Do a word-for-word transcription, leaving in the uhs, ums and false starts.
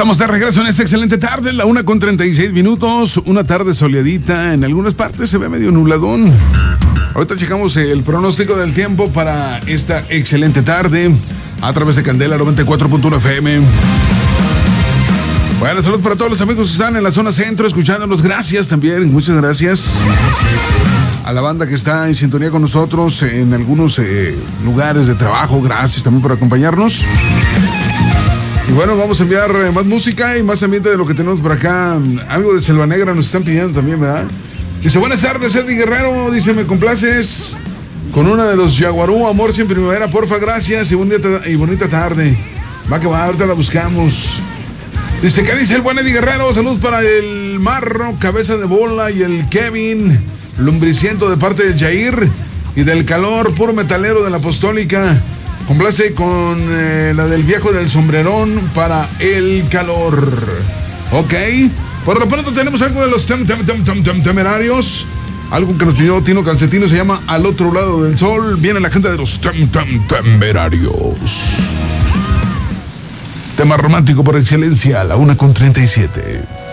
Estamos de regreso en esta excelente tarde, la una con treinta y seis minutos, una tarde soleadita, en algunas partes se ve medio nubladón. Ahorita checamos el pronóstico del tiempo para esta excelente tarde a través de Candela noventa y cuatro punto uno F M. Bueno, saludos para todos los amigos que están en la zona centro escuchándonos, gracias también, muchas gracias a la banda que está en sintonía con nosotros en algunos eh, lugares de trabajo, gracias también por acompañarnos. Y bueno, vamos a enviar más música y más ambiente de lo que tenemos por acá. Algo de Selva Negra nos están pidiendo también, ¿verdad? Dice, buenas tardes, Eddie Guerrero. Dice, me complaces con una de los Yaguarú, Amor sin Primavera, porfa, gracias y, bonita, y bonita tarde. Va que va, ahorita la buscamos. Dice, ¿qué dice el buen Eddie Guerrero? Saludos para el Marro, Cabeza de Bola y el Kevin, Lumbriciento de parte de Jair y del Calor, puro metalero de la Apostólica. Complace con eh, la del Viejo del Sombrerón para el Calor. Ok. Por lo pronto tenemos algo de los tem, tem, tem, tem, tem, temerarios. Algo que nos pidió Tino Calcetino, se llama Al Otro Lado del Sol. Viene la gente de los tem, tem, temerarios. Tema romántico por excelencia, a la una con treinta y siete.